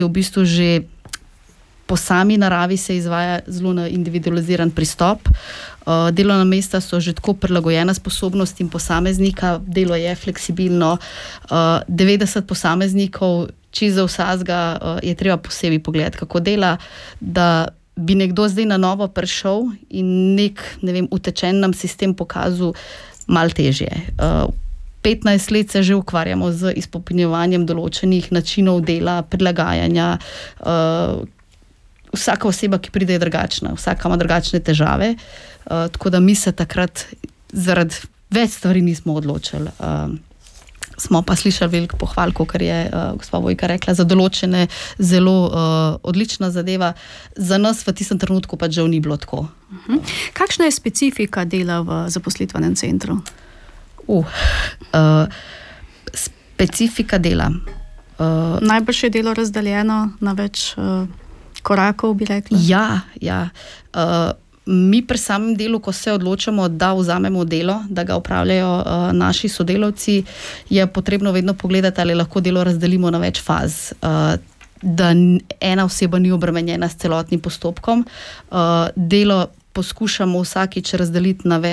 V bistvu že po sami naravi se izvaja zelo individualiziran pristop. Delovna mesta so že tako prilagojena sposobnostim posameznika, delo je fleksibilno. 90 posameznikov, čisto za vsakega je treba posebej pogledati, kako dela, da bi nekdo zdaj na novo prišel in utečen nam sistem pokazal malo težje. 15 let se že ukvarjamo z izpopolnjevanjem določenih načinov dela, prilagajanja. Vsaka oseba, ki pride, je drugačna, vsaka ima drugačne težave, tako da mi se takrat zaradi več stvari nismo odločili. Smo pa slišali veliko pohval, kar je gospa Vojka rekla, za določene zelo odlična zadeva. Za nas v tistem trenutku pa žal ni bilo tako. Kakšna je specifika dela v zaposlitvenem centru? Specifika dela. Najbrž je delo razdeljeno na več korakov, bi rekla? Ja. Mi pri samem delu, ko se odločamo, da vzamemo delo, da ga opravljajo naši sodelavci, je potrebno vedno pogledati, ali lahko delo razdelimo na več faz. Da ena oseba ni obremenjena s celotnim postopkom. Delo poskušamo vsakič razdeliti na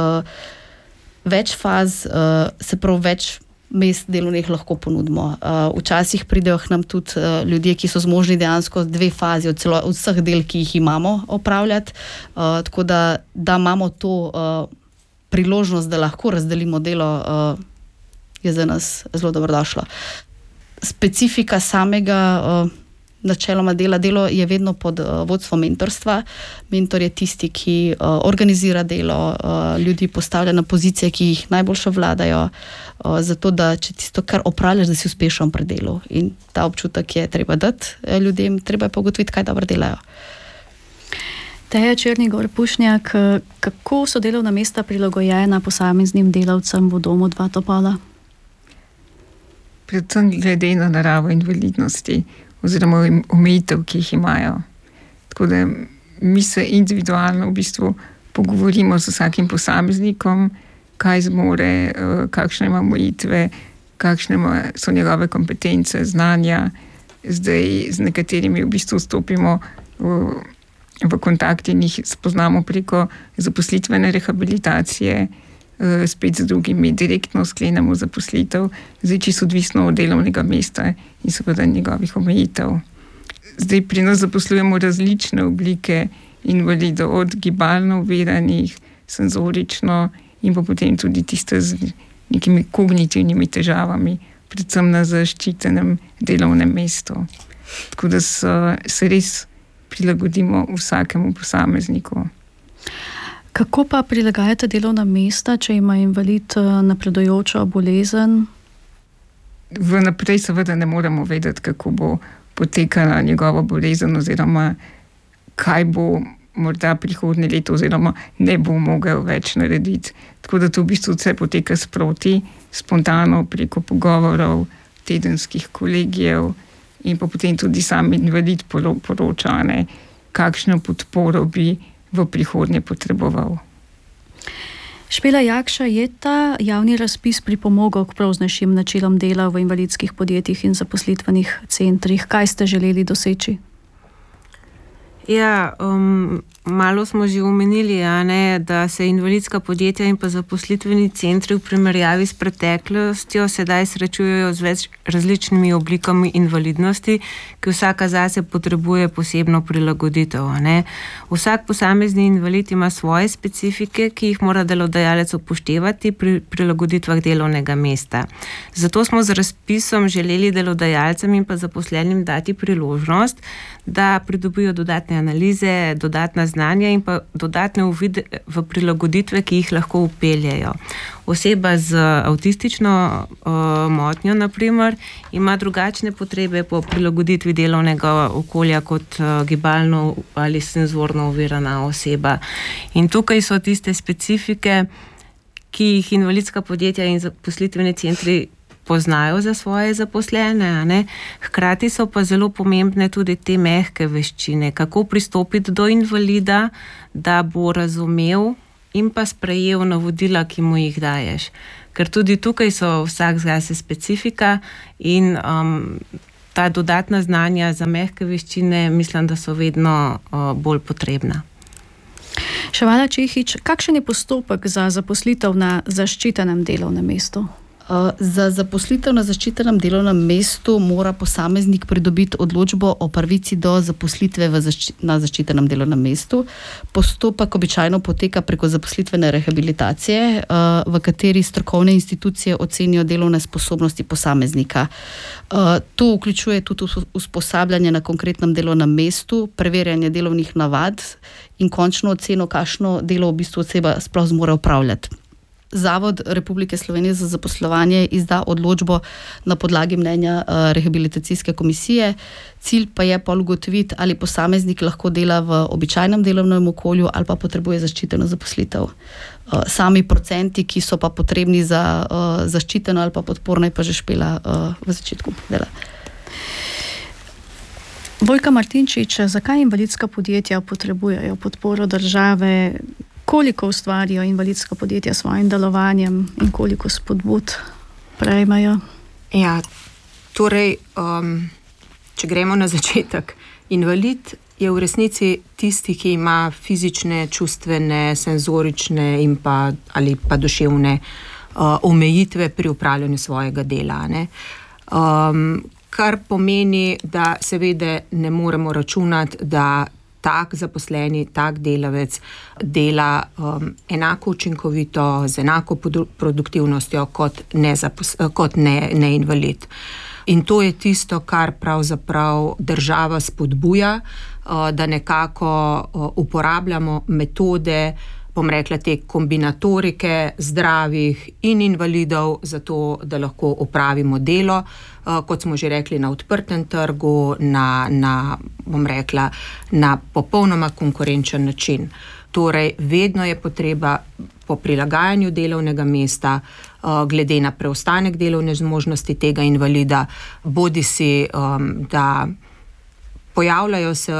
več faz, se pravi več mest delovnih lahko ponudimo. Včasih pridejo k nam tudi ljudje, ki so zmožni dejansko 2 fazi od vseh del, ki jih imamo, opravljati. Tako da imamo to priložnost, da lahko razdelimo delo, je za nas zelo dobrodošlo. Specifika samega načeloma delo je vedno pod vodstvom mentorstva. Mentor je tisti, ki organizira delo, ljudi postavlja na pozicije, ki jih najboljše vladajo, zato da če tisto, kar opravljaš, da si uspešen pri delu. In ta občutek je treba dati ljudem, treba je pa ugotoviti, kaj dobro delajo. Teja Černigoj Pušnjak, kako so delovna mesta prilagojena posameznim delavcem v domu Dva Topola? Predvsem glede na naravo invalidnosti oziroma omejitev, ki jih imajo. Tako da mi se individualno v bistvu pogovorimo z vsakim posameznikom, kaj zmore, kakšne ima omejitve, kakšne so njegove kompetence, znanja. Zdaj z nekaterimi v bistvu stopimo v kontakt in jih spoznamo preko zaposlitvene rehabilitacije, spet z drugimi direktno sklenemo zaposlitev, zdaj čisto odvisno od delovnega mesta in seveda njegovih omejitev. Zdaj pri nas zaposlujemo različne oblike invalidov, od gibalno oviranih, senzorično in pa potem tudi tiste z nekimi kognitivnimi težavami, predvsem na zaščitenem delovnem mestu. Tako da se res prilagodimo vsakemu posamezniku. Kako pa prilagajate delovna mesta, če ima invalid napredujočo bolezen? Vnaprej seveda ne moremo vedeti, kako bo potekala njegova bolezen oziroma kaj bo morda prihodnje leto oziroma ne bo mogel več narediti. Tako da to v bistvu vse poteka sproti, spontano preko pogovorov, tedenskih kolegijev in pa potem tudi sam invalid poroča, kakšno podporo bi v prihodnje potreboval. Špela Jakša, je ta javni razpis pripomogel k proznejšim načelom dela v invalidskih podjetjih in zaposlitvenih centrih? Kaj ste želeli doseči? Ja, malo smo že omenili, da se invalidska podjetja in pa zaposlitveni centri v primerjavi s preteklostjo sedaj srečujejo z več različnimi oblikami invalidnosti, ki vsaka zase potrebuje posebno prilagoditev. Vsak posamezni invalid ima svoje specifike, ki jih mora delodajalec upoštevati pri prilagoditvah delovnega mesta. Zato smo z razpisom želeli delodajalcem in pa zaposlenim dati priložnost, da pridobijo dodatne analize, dodatna znanja in pa dodatne uvide v prilagoditve, ki jih lahko vpeljejo. Oseba z avtistično motnjo, na primer, ima drugačne potrebe po prilagoditvi delovnega okolja kot gibalno ali senzorno ovirana oseba. In tukaj so tiste specifike, ki jih invalidska podjetja in zaposlitveni centri poznajo za svoje zaposlene, Hkrati so pa zelo pomembne tudi te mehke veščine, kako pristopiti do invalida, da bo razumel in pa sprejel navodila, ki mu jih daješ. Ker tudi tukaj so vsak zase specifika in ta dodatna znanja za mehke veščine, mislim, da so vedno bolj potrebna. Ševala Čehić, kakšen je postopek za zaposlitev na zaščitenem delovnem mestu? Za zaposlitev na zaščitenem delovnem mestu mora posameznik pridobiti odločbo o pravici do zaposlitve na zaščitenem delovnem mestu. Postopek običajno poteka preko zaposlitvene rehabilitacije, v kateri strokovne institucije ocenijo delovne sposobnosti posameznika. To vključuje tudi usposabljanje na konkretnem delovnem mestu, preverjanje delovnih navad in končno oceno, kakšno delo v bistvu oseba sploh zmore opravljati. Zavod Republike Slovenije za zaposlovanje izda odločbo na podlagi mnenja rehabilitacijske komisije. Cilj pa je pol ugotoviti, ali posameznik lahko dela v običajnem delovnem okolju ali pa potrebuje zaščiteno zaposlitev. Sami procenti, ki so pa potrebni za zaščiteno ali pa podporno, je pa že Špela v začetku dela. Vojka Martinčič, zakaj invalidska podjetja potrebujejo podporo države? Koliko ustvarijo invalidska podjetja s svojim delovanjem in koliko spodbud prejmejo? Ja, torej, če gremo na začetek. Invalid je v resnici tisti, ki ima fizične, čustvene, senzorične in ali pa duševne omejitve pri upravljanju svojega dela. Kar pomeni, da seveda ne moremo računati, da tak zaposleni, tak delavec dela enako učinkovito, z enako produktivnostjo kot neinvalid. In to je tisto, kar pravzaprav država spodbuja, da nekako uporabljamo metode, bom rekla, te kombinatorike zdravih in invalidov, zato da lahko opravimo delo, kot smo že rekli, na odprtem trgu, bom rekla, na popolnoma konkurenčen način. Torej, vedno je potreba po prilagajanju delovnega mesta, glede na preostanek delovne zmožnosti tega invalida, bodisi da pojavljajo se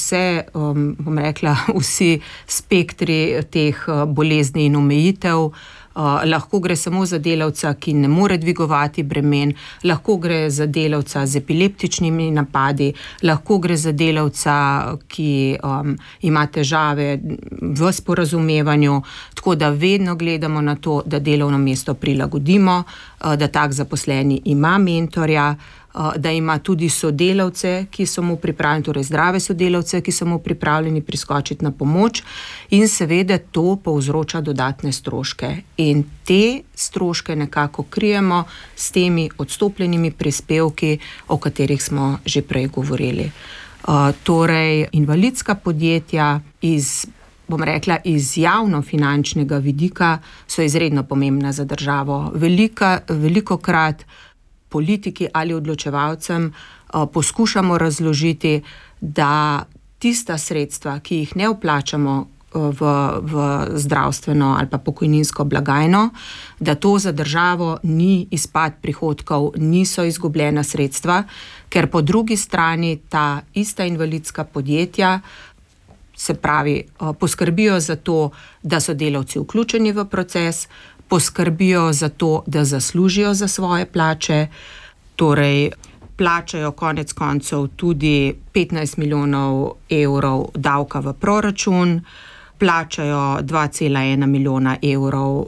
bom rekla, vsi spektri teh bolezni in omejitev. Lahko gre samo za delavca, ki ne more dvigovati bremen, lahko gre za delavca z epileptičnimi napadi, lahko gre za delavca, ki ima težave v sporazumevanju, tako da vedno gledamo na to, da delovno mesto prilagodimo, da tak zaposleni ima mentorja, da ima tudi sodelavce, ki so mu pripravljeni, torej zdrave sodelavce, ki so mu pripravljeni priskočiti na pomoč, in seveda to povzroča dodatne stroške. In te stroške nekako krijemo s temi odstopljenimi prispevki, o katerih smo že prej govorili. Torej, invalidska podjetja bom rekla, iz javnofinančnega vidika so izredno pomembna za državo. Velikokrat politiki ali odločevalcem poskušamo razložiti, da tista sredstva, ki jih ne vplačamo v zdravstveno ali pa pokojninsko blagajno, da to za državo ni izpad prihodkov, niso izgubljena sredstva, ker po drugi strani ta ista invalidska podjetja, se pravi, poskrbijo za to, da so delavci vključeni v proces, poskrbijo za to, da zaslužijo za svoje plače, torej plačajo konec koncev tudi 15 milijonov evrov davka v proračun, plačajo 2,1 milijona evrov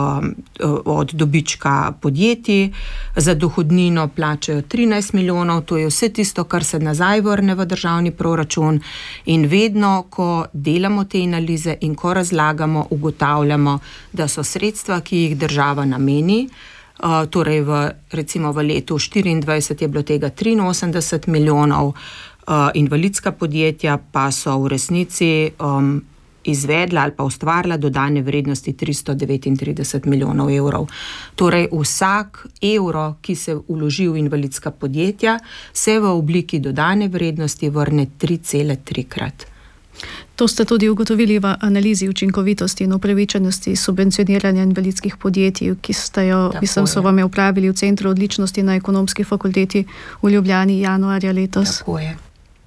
od dobička podjetij, za dohodnino plačajo 13 milijonov, to je vse tisto, kar se nazaj vrne v državni proračun, in vedno, ko delamo te analize in ko razlagamo, ugotavljamo, da so sredstva, ki jih država nameni, torej recimo v letu 2024 je bilo tega 83 milijonov, invalidska podjetja pa so v resnici izvedla ali pa ustvarila dodane vrednosti 339 milijonov evrov. Torej vsak evro, ki se vloži v invalidska podjetja, se v obliki dodane vrednosti vrne 3,3-krat. To ste tudi ugotovili v analizi učinkovitosti in upravičenosti subvencioniranja invalidskih podjetij, ki so vam jo upravili v Centru odličnosti na Ekonomski fakulteti v Ljubljani januarja letos. Tako je.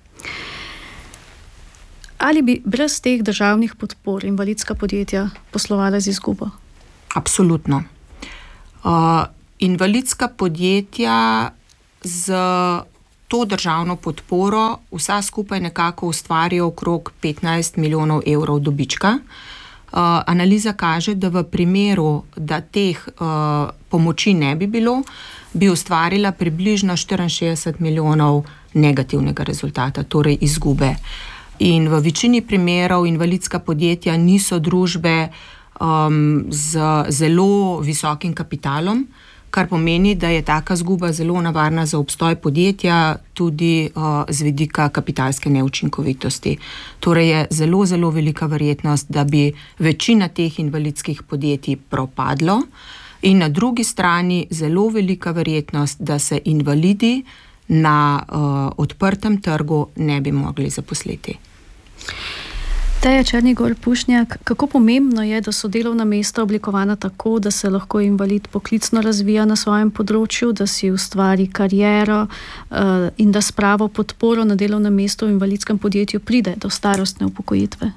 Ali bi brez teh državnih podpor invalidska podjetja poslovala z izgubo? Absolutno. Invalidska podjetja z to državno podporo vsa skupaj nekako ustvari okrog 15 milijonov evrov dobička. Analiza kaže, da v primeru, da teh pomoči ne bi bilo, bi ustvarila približno 64 milijonov negativnega rezultata, torej izgube. In v večini primerov invalidska podjetja niso družbe z zelo visokim kapitalom, kar pomeni, da je taka izguba zelo nevarna za obstoj podjetja, tudi z vidika kapitalske neučinkovitosti. Torej je zelo, zelo velika verjetnost, da bi večina teh invalidskih podjetij propadlo, in na drugi strani zelo velika verjetnost, da se invalidi na odprtem trgu ne bi mogli zaposliti. Teja Černigoj Pušnjak, kako pomembno je, da so delovna mesta oblikovana tako, da se lahko invalid poklicno razvija na svojem področju, da si ustvari kariero in da s pravo podporo na delovnem mestu v invalidskem podjetju pride do starostne upokojitve?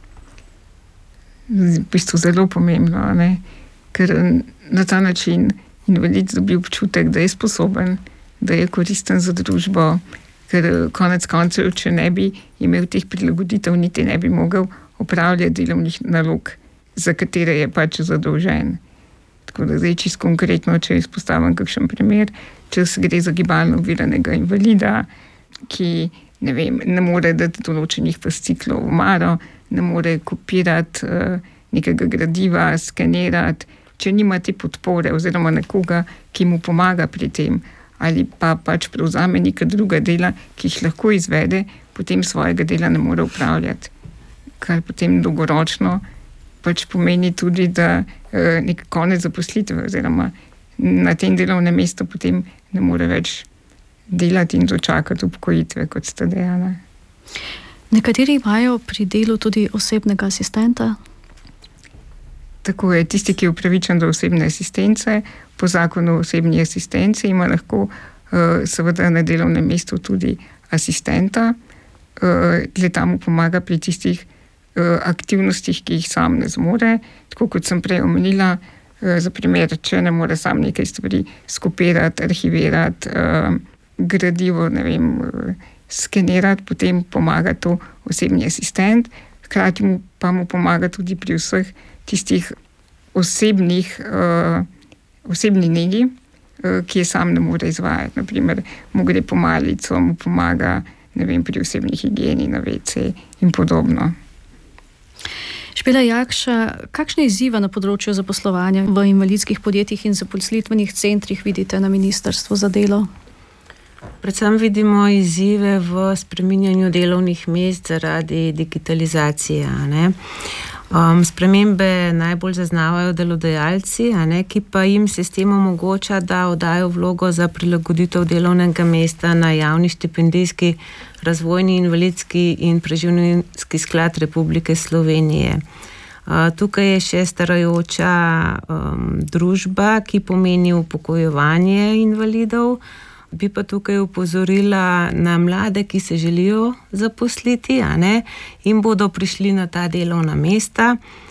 V bistvu zelo pomembno, ne? Ker na ta način invalid dobi občutek, da je sposoben, da je koristen za družbo, ker konec koncev, če ne bi imel teh prilagoditev, niti ne bi mogel opravljati delovnih nalog, za katere je pač zadolžen. Tako da zdaj čisto konkretno, če izpostavim kakšen primer, če se gre za gibalno oviranega invalida, ki ne more dati določenih fasciklov v omaro, ne more kopirati nekega gradiva, skenirati, če nima te podpore oziroma nekoga, ki mu pomaga pri tem, ali pa pač prevzame neka druga dela, ki jih lahko izvede, potem svojega dela ne more upravljati. Kar potem dolgoročno pač pomeni tudi, da nek konec zaposlitve oziroma na tem delovnem mestu potem ne more več delati in dočakati upokojitve, kot sta dejala. Nekateri imajo pri delu tudi osebnega asistenta? Tako je, tisti, ki je upravičen do osebne asistence, po zakonu o osebni asistenci ima lahko seveda na delovnem mestu tudi asistenta, le tam mu pomaga pri tistih aktivnostih, ki jih sam ne zmore. Tako kot sem prej omenila, za primer, če ne more sam nekaj stvari skopirati, arhivirati, gradivo, skenirati, potem pomaga to osebni asistent, hkrati pa mu pomaga tudi pri vseh tistih osebni negi, ki je sam ne more izvajati. Naprimer, mu gre po malico, mu pomaga pri osebni higieni na WC in podobno. Špela Jakša, kakšne izzive na področju zaposlovanja v invalidskih podjetjih in zaposlitvenih centrih vidite na Ministrstvu za delo? Predvsem vidimo izzive v spreminjanju delovnih mest zaradi digitalizacije. Spremembe najbolj zaznavajo delodajalci, ki pa jim sistem omogoča, da oddajo vlogo za prilagoditev delovnega mesta na javni štipendijski, razvojni, invalidski in preživninski sklad Republike Slovenije. Tukaj je še starajoča družba, ki pomeni upokojevanje invalidov. Bi pa tukaj opozorila na mlade, ki se želijo zaposliti, in bodo prišli na ta delovna mesta.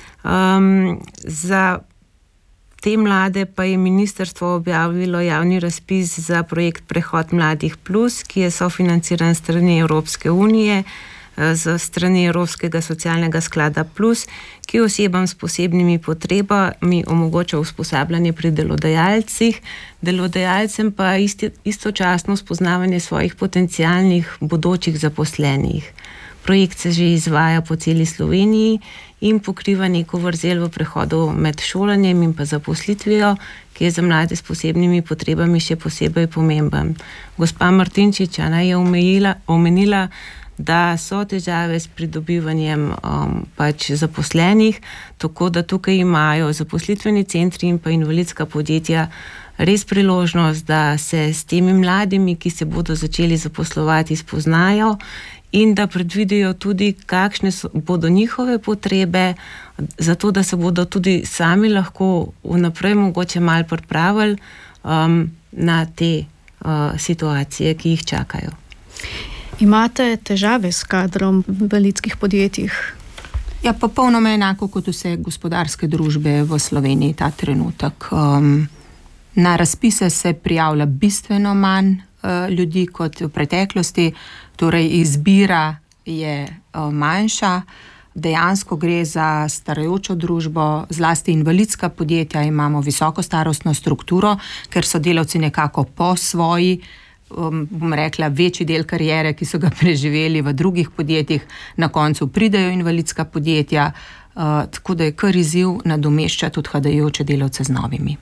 Za te mlade pa je ministrstvo objavilo javni razpis za projekt Prehod mladih plus, ki je sofinanciran strani Evropske unije, z strani Evropskega socialnega sklada plus, ki osebam s posebnimi potrebami omogoča usposabljanje pri delodajalcih, delodajalcem pa istočasno spoznavanje svojih potencialnih bodočih zaposlenih. Projekt se že izvaja po celi Sloveniji in pokriva neko vrzel v prehodu med šolanjem in pa zaposlitvijo, ki je za mlade s posebnimi potrebami še posebej pomemben. Gospa Martinčič je omenila, da so težave s pridobivanjem zaposlenih, tako da tukaj imajo zaposlitveni centri in pa invalidska podjetja res priložnost, da se s temi mladimi, ki se bodo začeli zaposlovati, spoznajo in da predvidijo tudi, kakšne bodo njihove potrebe, zato da se bodo tudi sami lahko vnaprej mogoče malo pripravili na te situacije, ki jih čakajo. Imate težave s kadrom v invalidskih podjetjih? Ja, popolnoma enako kot vse gospodarske družbe v Sloveniji ta trenutek. Na razpise se prijavlja bistveno manj ljudi kot v preteklosti, torej izbira je manjša. Dejansko gre za starajočo družbo, zlasti invalidska podjetja, imamo visoko starostno strukturo, ker so delavci nekako po svoji, bom rekla, večji del kariere, ki so ga preživeli v drugih podjetjih, na koncu pridejo invalidska podjetja, tako da je kar izziv nadomeščati odhajajoče delavce z novimi.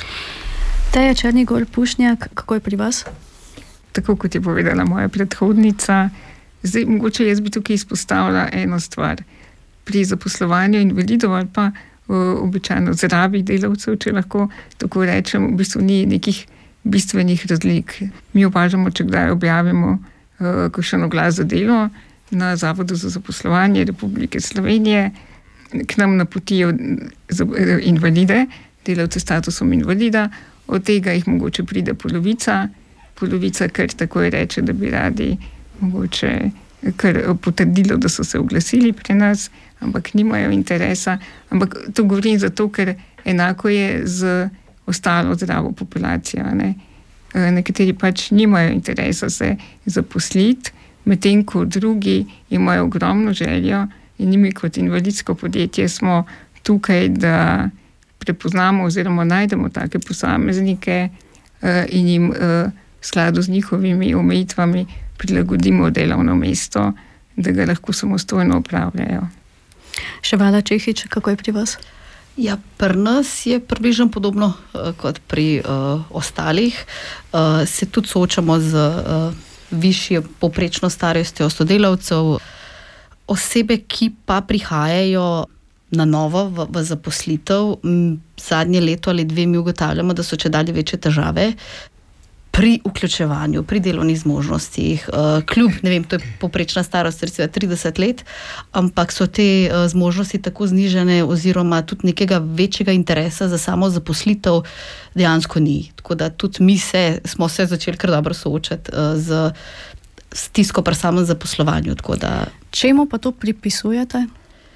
Teja Černigoj Pušnjak, kako je pri vas? Tako kot je povedala moja predhodnica, zdaj mogoče jaz bi tukaj izpostavila eno stvar. Pri zaposlovanju invalidov ali pa običajno zdravih delavcev, če lahko tako rečem, v bistvu ni nekih bistvenih razlik. Mi opažamo, če kdaj objavimo kakšen oglas za delo na Zavodu za zaposlovanje Republike Slovenije, k nam napotijo invalide, delavce s statusom invalida, od tega jih mogoče pride polovica, kar takoj reče, da bi radi mogoče kar potrdilo, da so se oglasili pri nas, ampak nimajo interesa. Ampak to govorim zato, ker enako je z ostalo zdravo populacijo. Nekateri pač nimajo interesa se zaposliti, medtem ko drugi imajo ogromno željo in mi kot invalidsko podjetje smo tukaj, da prepoznamo oziroma najdemo take posameznike in jim v skladu z njihovimi omejitvami prilagodimo delovno mesto, da ga lahko samostojno upravljajo. Ševala Čehič, kako je pri vas? Ja, pri nas je približno podobno kot pri ostalih. Se tudi soočamo z višjo povprečno starostjo sodelavcev. Osebe, ki pa prihajajo na novo v zaposlitev, zadnje leto ali dve mi ugotavljamo, da so čedalje večje težave pri vključevanju, pri delovnih zmožnostih. Kljub, ne vem, to je povprečna starost, recimo 30 let, ampak so te zmožnosti tako znižene oziroma tudi nekega večjega interesa za samo zaposlitev dejansko ni. Tako da tudi mi smo se začeli kar dobro soočati z stisko pri samem zaposlovanju. Čemu pa to pripisujete?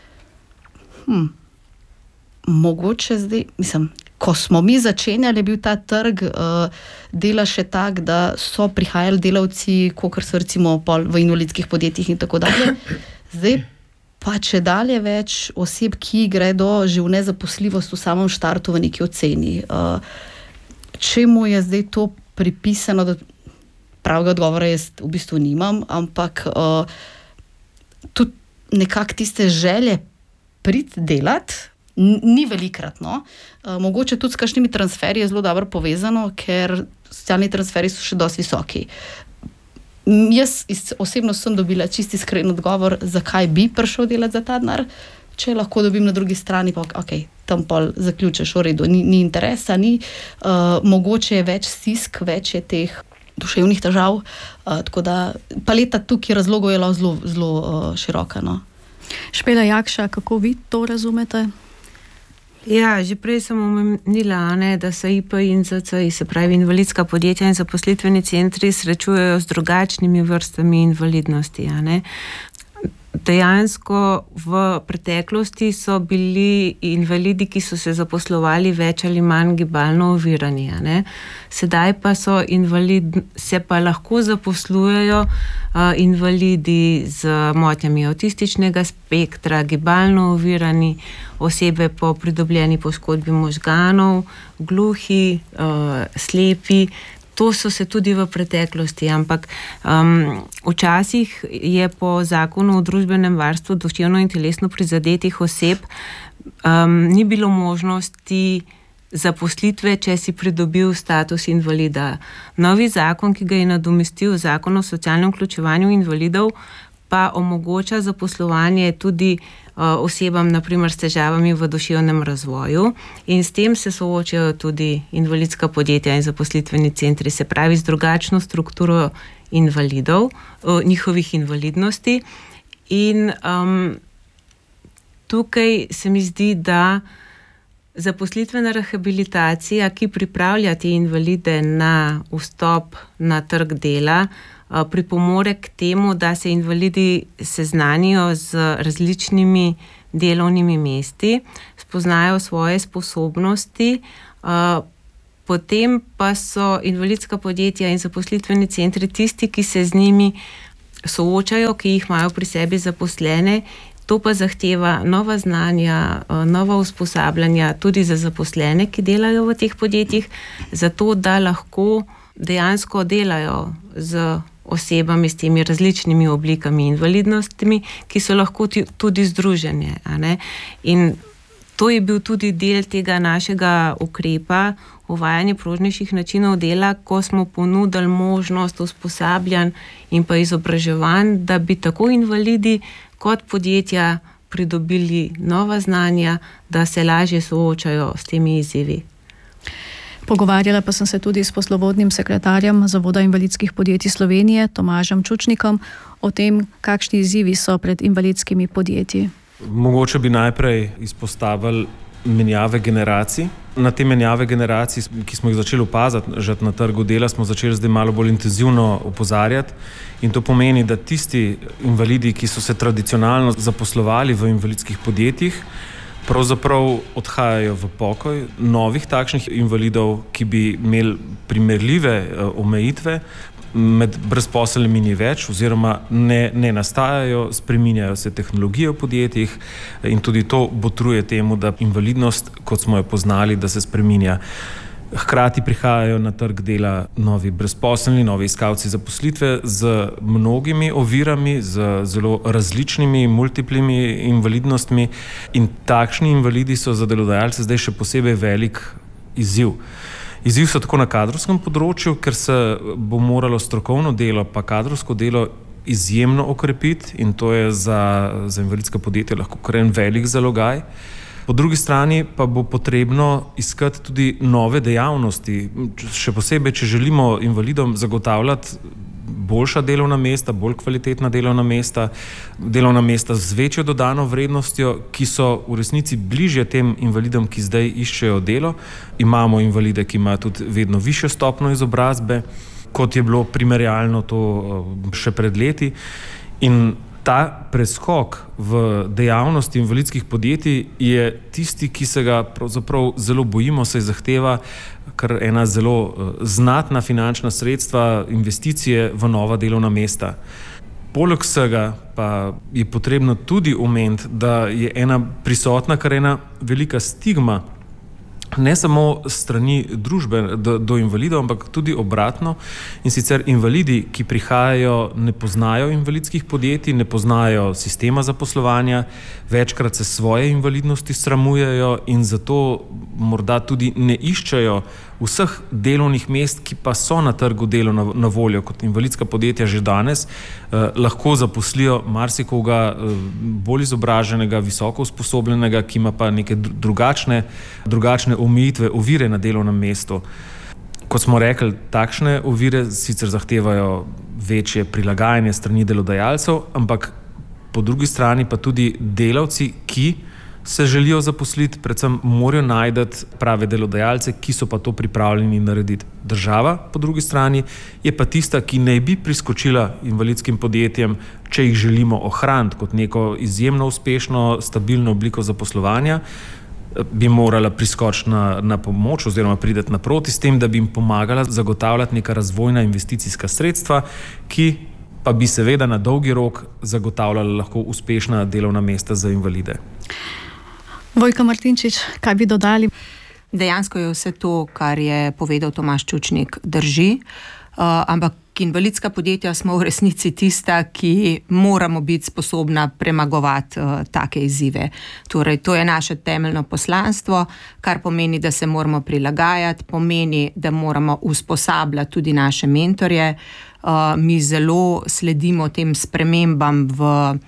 Mogoče zdaj, ko smo mi začenjali, je bil ta trg dela še tak, da so prihajali delavci, kakor so recimo v invalidskih podjetjih in tako dalje. Zdaj pa če dalje več oseb, ki gredo že v nezaposljivost v samem štartu v neki oceni. Čemu je zdaj to pripisano, da pravega odgovora jaz v bistvu nimam, ampak tudi nekako tiste želje priti delati, ni velikrat, no. Mogoče tudi s kakšnimi transferji je zelo dobro povezano, ker socialni transferi so še dosti visoki. Jaz osebno sem dobila čisti iskren odgovor, zakaj bi prišel delati za ta denar, če lahko dobim na drugi strani, pa tam pol zaključiš, v redu, ni interesa, mogoče je več stisk, več je teh duševnih težav, tako da paleta tukaj razlogov je zelo široka, no. Špela Jakša, kako vi to razumete? Ja, že prej sem omenila, da se IP in ZCI, se pravi invalidska podjetja in zaposlitveni centri, srečujejo z drugačnimi vrstami invalidnosti. Dejansko v preteklosti so bili invalidi, ki so se zaposlovali več ali manj gibalno ovirani. Sedaj pa se pa lahko zaposlujejo invalidi z motnjami avtističnega spektra, gibalno ovirani, osebe po pridobljeni poškodbi možganov, gluhi, slepi. To so se tudi v preteklosti, ampak včasih je po zakonu o družbenem varstvu duševno in telesno prizadetih oseb ni bilo možnosti zaposlitve, če si pridobil status invalida. Novi zakon, ki ga je nadomestil zakon o socialnem vključevanju invalidov, pa omogoča zaposlovanje tudi osebam, naprimer s težavami v duševnem razvoju, in s tem se soočajo tudi invalidska podjetja in zaposlitveni centri, se pravi z drugačno strukturo invalidov, njihovih invalidnosti. In tukaj se mi zdi, da zaposlitvena rehabilitacija, ki pripravlja te invalide na vstop na trg dela, pripomore k temu, da se invalidi seznanijo z različnimi delovnimi mesti, spoznajo svoje sposobnosti, potem pa so invalidska podjetja in zaposlitveni centri tisti, ki se z njimi soočajo, ki jih imajo pri sebi zaposlene. To pa zahteva nova znanja, nova usposabljanja tudi za zaposlene, ki delajo v teh podjetjih, zato da lahko dejansko delajo z osebami s temi različnimi oblikami invalidnostmi, ki so lahko tudi združenje. In to je bil tudi del tega našega ukrepa, uvajanje prožnejših načinov dela, ko smo ponudili možnost usposabljanj in pa izobraževanj, da bi tako invalidi kot podjetja pridobili nova znanja, da se lažje soočajo s temi izzivi. Pogovarjala pa sem se tudi s poslovodnim sekretarjem Zavoda invalidskih podjetij Slovenije, Tomažem Čučnikom, o tem, kakšni izzivi so pred invalidskimi podjetji. Mogoče bi najprej izpostavili menjave generacij. Na te menjave generacij, ki smo jih začeli opaziti že na trgu dela, smo začeli zdaj malo bolj intenzivno opozarjati. In to pomeni, da tisti invalidi, ki so se tradicionalno zaposlovali v invalidskih podjetjih, pravzaprav odhajajo v pokoj. Novih takšnih invalidov, ki bi imeli primerljive omejitve, med brezposelnimi ni več oziroma ne nastajajo, spreminjajo se tehnologije v podjetjih in tudi to botruje temu, da invalidnost, kot smo jo poznali, da se spreminja. Hkrati prihajajo na trg dela novi brezposelni, novi iskalci zaposlitve z mnogimi ovirami, z zelo različnimi multiplimi invalidnostmi in takšni invalidi so za delodajalce zdaj še posebej velik izziv. Izziv so tako na kadrovskem področju, ker se bo moralo strokovno delo pa kadrovsko delo izjemno okrepiti in to je za invalidska podjetja lahko kar en velik zalogaj. Po drugi strani pa bo potrebno iskati tudi nove dejavnosti, še posebej, če želimo invalidom zagotavljati boljša delovna mesta, bolj kvalitetna delovna mesta z večjo dodano vrednostjo, ki so v resnici bližje tem invalidom, ki zdaj iščejo delo. Imamo invalide, ki imajo tudi vedno višjo stopnjo izobrazbe, kot je bilo primerjalno to še pred leti. In ta preskok v dejavnosti invalidskih podjetij je tisti, ki se ga pravzaprav zelo bojimo, saj zahteva kar ena zelo znatna finančna sredstva, investicije v nova delovna mesta. Poleg vsega pa je potrebno tudi omeniti, da je prisotna kar ena velika stigma, ne samo strani družbe do invalidov, ampak tudi obratno. In sicer invalidi, ki prihajajo, ne poznajo invalidskih podjetij, ne poznajo sistema zaposlovanja, večkrat se svoje invalidnosti sramujejo in zato morda tudi ne iščejo vseh delovnih mest, ki pa so na trgu dela na voljo. Kot invalidska podjetja že danes lahko zaposlijo marsikoga bolj izobraženega, visoko usposobljenega, ki ima pa neke drugačne omejitve, ovire na delovnem mestu. Kot smo rekli, takšne ovire sicer zahtevajo večje prilagajanje strani delodajalcev, ampak po drugi strani pa tudi delavci, ki se želijo zaposliti, predvsem morajo najti prave delodajalce, ki so pa to pripravljeni narediti. Država, po drugi strani, je pa tista, ki naj bi priskočila invalidskim podjetjem, če jih želimo ohraniti kot neko izjemno uspešno, stabilno obliko zaposlovanja, bi morala priskočiti na pomoč oziroma priti naproti s tem, da bi jim pomagala zagotavljati neka razvojna investicijska sredstva, ki pa bi seveda na dolgi rok zagotavljala lahko uspešna delovna mesta za invalide. Vojka Martinčič, kaj bi dodali? Dejansko je vse to, kar je povedal Tomaž Čučnik, drži, ampak invalidska podjetja smo v resnici tista, ki moramo biti sposobna premagovati take izzive. Torej, to je naše temeljno poslanstvo, kar pomeni, da se moramo prilagajati, pomeni, da moramo usposabljati tudi naše mentorje. Mi zelo sledimo tem spremembam v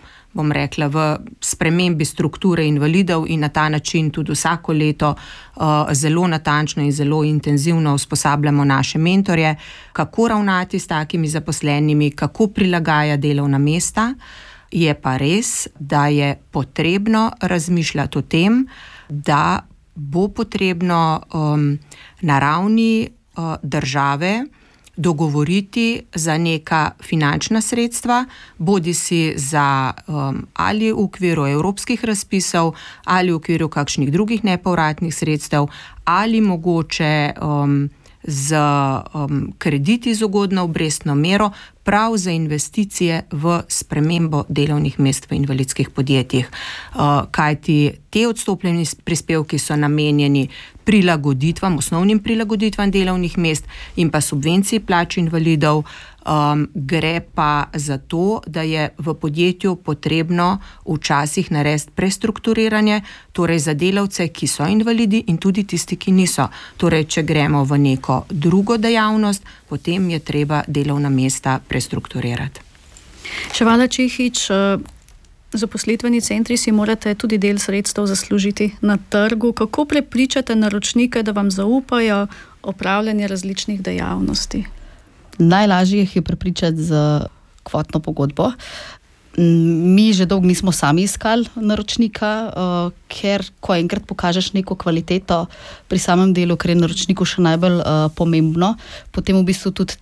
spremembi strukture invalidov in na ta način tudi vsako leto zelo natančno in zelo intenzivno usposabljamo naše mentorje, kako ravnati s takimi zaposlenimi, kako prilagaja delovna mesta. Je pa res, da je potrebno razmišljati o tem, da bo potrebno na ravni države dogovoriti za neka finančna sredstva, bodisi za ali v okviru evropskih razpisov, ali v okviru kakšnih drugih nepovratnih sredstev, ali mogoče z krediti z ugodno obrestno mero, prav za investicije v spremembo delovnih mest v invalidskih podjetjih. Kajti te odstopljeni prispevki so namenjeni prilagoditvam, osnovnim prilagoditvam delovnih mest in pa subvenciji plač invalidov. Gre pa za to, da je v podjetju potrebno včasih narediti prestrukturiranje, torej za delavce, ki so invalidi in tudi tisti, ki niso. Torej, če gremo v neko drugo dejavnost, potem je treba delovna mesta prestrukturirati. Ševala Čihič, zaposlitveni centri si morate tudi del sredstev zaslužiti na trgu. Kako prepričate naročnike, da vam zaupajo opravljanje različnih dejavnosti? Najlažje jih je prepričati z kvotno pogodbo. Mi že dolgo nismo sami iskali naročnika, ker ko enkrat pokažeš neko kvaliteto pri samem delu, ker je naročniku še najbolj pomembno, potem v bistvu tudi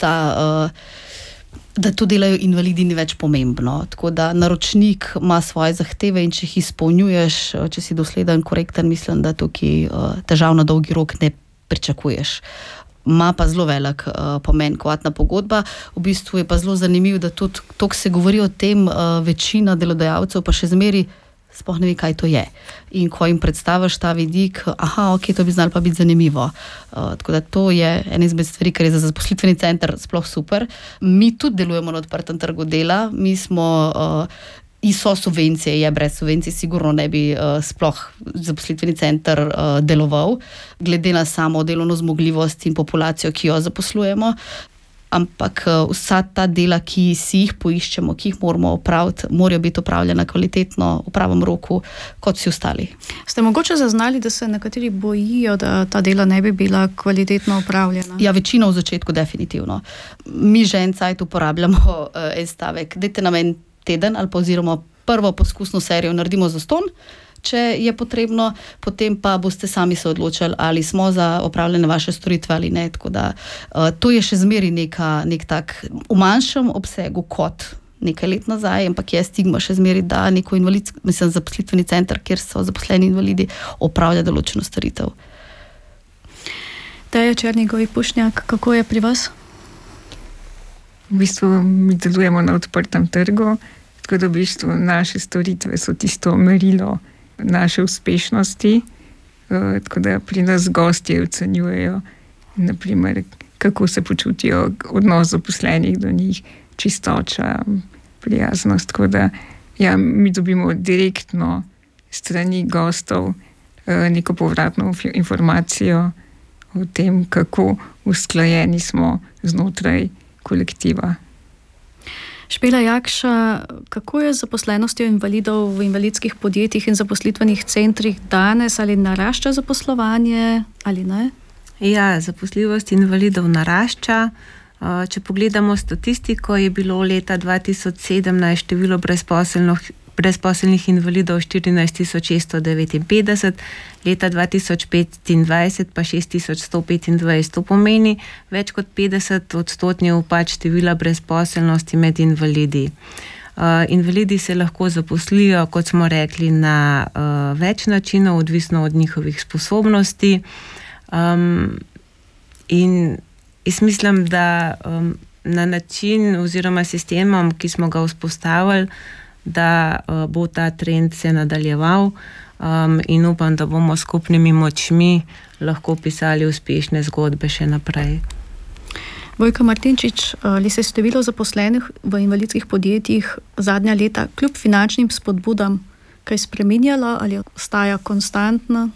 da to delajo invalidi, ni več pomembno. Tako da naročnik ima svoje zahteve in če jih izpolnjuješ, če si dosleden, korekten, mislim, da tukaj težav na dolgi rok ne pričakuješ. Ma pa zelo velik pomen kvotna pogodba. V bistvu je pa zelo zanimivo, da tudi toliko se govori o tem, večina delodajalcev pa še zmeri sploh ne ve, kaj to je. In ko jim predstaviš ta vidik, ok, to bi znalo pa biti zanimivo. Tako da to je ena izmed stvari, ker je za zaposlitveni center sploh super. Mi tudi delujemo na odprtem trgu dela. Mi smo ISO subvencije, je brez subvencij sigurno ne bi sploh zaposlitveni center deloval, glede na samo delovno zmogljivost in populacijo, ki jo zaposlujemo. Ampak vsa ta dela, ki si jih poiščemo, ki jih moramo opraviti, morajo biti opravljena kvalitetno, v pravem roku, kot vsi ostali. Ste mogoče zaznali, da se nekateri bojijo, da ta dela ne bi bila kvalitetno opravljena? Ja, večino v začetku definitivno. Mi že en cajt uporabljamo en stavek, dajte nam en teden ali pa oziroma prvo poskusno serijo naredimo zastonj, če je potrebno, potem pa boste sami se odločili, ali smo za opravljene vaše storitve ali ne. Tako da to je še zmeri nek tak v manjšem obsegu kot nekaj let nazaj, ampak je stigma še zmeri, da neko zaposlitveni center, kjer so zaposleni invalidi, opravlja določeno storitev. Teja Černigoj-Pušnjak, kako je pri vas? V bistvu mi delujemo na odprtem trgu, tako da v bistvu naše storitve so tisto merilo naše uspešnosti, tako da pri nas gostje ocenjujejo, naprimer, kako se počutijo, odnos zaposlenih do njih, čistoča, prijaznost, tako da mi dobimo direktno strani gostov neko povratno informacijo o tem, kako usklajeni smo znotraj kolektiva. Špela Jakša, kako je z zaposlenostjo invalidov v invalidskih podjetjih in zaposlitvenih centrih danes? Ali narašča zaposlovanje ali ne? Ja, zaposljivost invalidov narašča. Če pogledamo statistiko, je bilo leta 2017 število brezposelnih invalidov 14.659, leta 2025 pa 6.125. To pomeni več kot 50% upad števila brezposelnosti med invalidi. Invalidi se lahko zaposlijo, kot smo rekli, na več načinov, odvisno od njihovih sposobnosti. In jaz mislim, da na način oziroma sistemom, ki smo ga vzpostavili, da bo ta trend se nadaljeval in upam, da bomo skupnimi močmi lahko pisali uspešne zgodbe še naprej. Vojka Martinčič, ali se je število zaposlenih v invalidskih podjetjih zadnja leta kljub finančnim spodbudam kaj spreminjalo ali ostaja konstantno?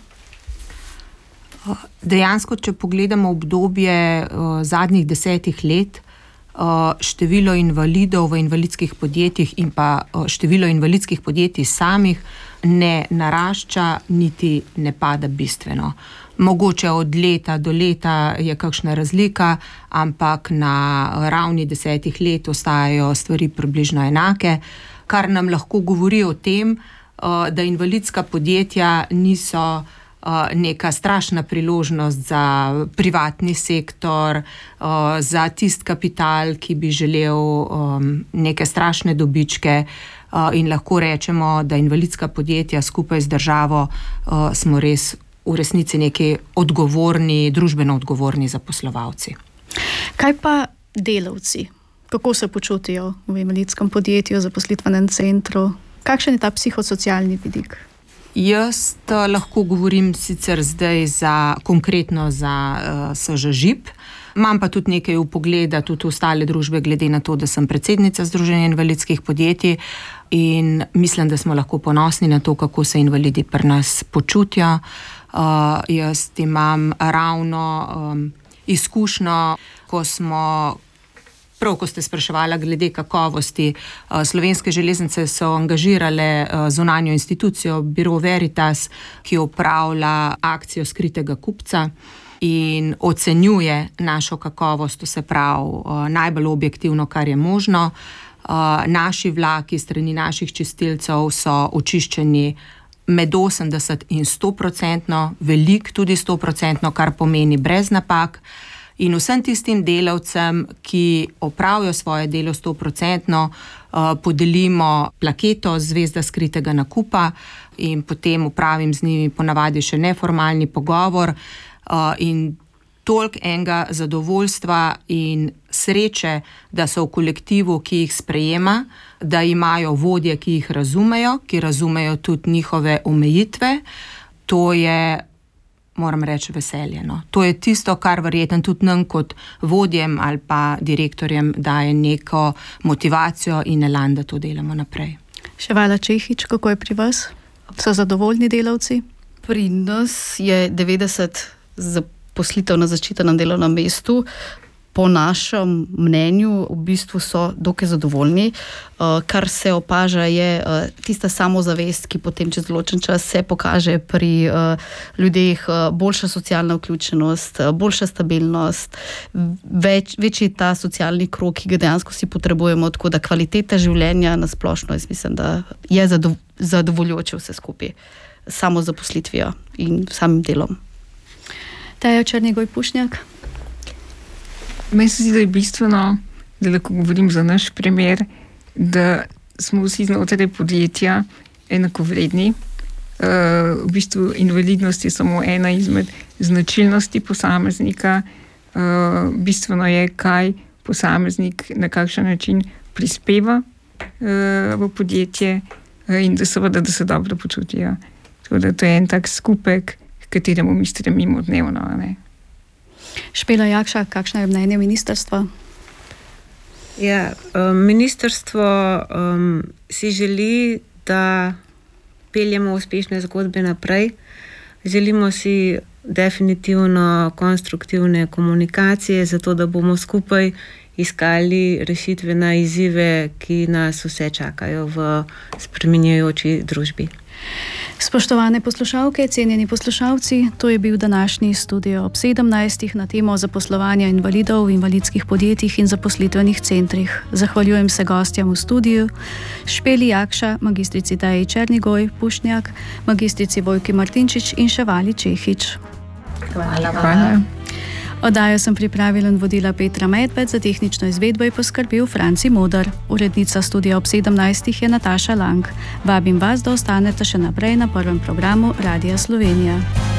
Dejansko, če pogledamo obdobje zadnjih 10 let, število invalidov v invalidskih podjetjih in pa število invalidskih podjetij samih ne narašča, niti ne pada bistveno. Mogoče od leta do leta je kakšna razlika, ampak na ravni 10 let ostajajo stvari približno enake, kar nam lahko govori o tem, da invalidska podjetja niso neka strašna priložnost za privatni sektor, za tisti kapital, ki bi želel neke strašne dobičke, in lahko rečemo, da invalidska podjetja skupaj z državo smo res v resnici neki odgovorni, družbeno odgovorni zaposlovalci. Kaj pa delavci? Kako se počutijo v invalidskem podjetju, zaposlitvenem centru? Kakšen je ta psihosocialni vidik? Jaz lahko govorim sicer zdaj konkretno za SŽ-žip, imam pa tudi nekaj vpogleda tudi v ostale družbe, glede na to, da sem predsednica Združenja invalidskih podjetij, in mislim, da smo lahko ponosni na to, kako se invalidi pri nas počutijo. Jaz imam ravno izkušnjo, ko ste spraševali glede kakovosti. Slovenske železnice so angažirale zunanjo institucijo Biro Veritas, ki opravlja akcijo skritega kupca in ocenjuje našo kakovost, to se pravi najbolj objektivno, kar je možno. Naši vlaki strani naših čistilcev so očiščeni med 80 in 100%, velik tudi 100%, kar pomeni brez napak. In vsem tistim delavcem, ki opravijo svoje delo 100%, podelimo plaketo Zvezda skritega nakupa in potem opravim z njimi ponavadi še neformalni pogovor, in toliko enega zadovoljstva in sreče, da so v kolektivu, ki jih sprejema, da imajo vodje, ki jih razumejo, ki razumejo tudi njihove omejitve. To je, moram reči, veselje. No. To je tisto, kar verjetno tudi nam kot vodjem ali pa direktorjem daje neko motivacijo in elan, da to delamo naprej. Ševala Čehič, kako je pri vas? So zadovoljni delavci? Pri nas je 90 zaposlitev na zaščitenem delovnem mestu. Po našem mnenju v bistvu so dokaj zadovoljni. Kar se opaža je tista samozavest, ki potem čez določen čas se pokaže pri ljudeh, boljša socialna vključenost, boljša stabilnost, večji ta socialni krog, ki ga dejansko si potrebujemo, tako da kvaliteta življenja na splošno, jaz mislim, da je zadovoljujoče vse skupaj, samo zaposlitvijo in samim delom. Taja Černigoj Pušnjak. Meni se zdi, da je bistveno, da lahko govorim za naš primer, da smo vsi znotraj podjetja enakovredni. V bistvu invalidnost je samo ena izmed značilnosti posameznika. Bistveno je, kaj posameznik na kakšen način prispeva v podjetje in da seveda, da se dobro počutijo. Tako da to je en tak skupek, k kateremu mi stremimo dnevno, ne? Špela Jakša, kakšno je mnenje ministrstva? Ja, ministrstvo si želi, da peljemo uspešne zgodbe naprej. Želimo si definitivno konstruktivne komunikacije, zato da bomo skupaj iskali rešitve na izzive, ki nas vse čakajo v spreminjajoči družbi. Spoštovane poslušalke, cenjeni poslušalci, to je bil današnji Studio ob 17. na temo zaposlovanja invalidov v invalidskih podjetjih in zaposlitvenih centrih. Zahvaljujem se gostjam v studiu, Špeli Jakša, magistrici Taji Černigoj Pušnjak, magistrici Vojki Martinčič in Ševali Čehič. Hvala. Oddajo sem pripravila in vodila Petra Medved, za tehnično izvedbo je poskrbel Franci Modar. Urednica Studia ob 17. je Nataša Lang. Vabim vas, da ostanete še naprej na prvem programu Radia Slovenija.